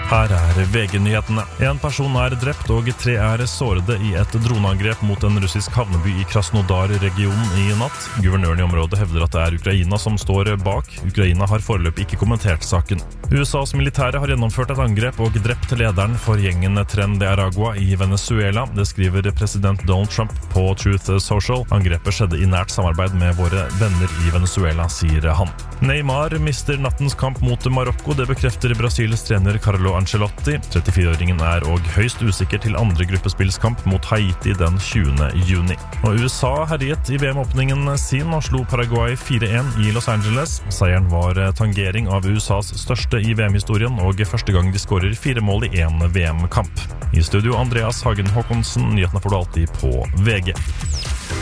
Her VG-nyhetene. En person drept og 3 sårede i et droneangrep mot en russisk havneby i Krasnodar-regionen i natt. Guvernøren i området hevder at det Ukraina som står bak. Ukraina har foreløpig ikke kommentert saken. USAs militære har gjennomført et angrep og drept lederen for gjengen Tren de Aragua i Venezuela. Det skriver president Donald Trump på Truth Social. Angrepet skjedde i nært samarbeid med våre venner i Venezuela, sier han. Neymar mister nattens kamp mot Marokko. Det bekrefter Brasils trener Carlo Ancelotti. 34-åringen og høyst usikker til andre gruppespillskamp mot Haiti den 20. juni. Og USA herjet i VM-åpningen sin og slo Paraguay 4-1 i Los Angeles. Seieren var tangering av USAs største i VM-historien og første gang de skårer 4 mål i en VM-kamp. I studio Andreas Hagen Håkonsen, nyhetene får du alltid på VG.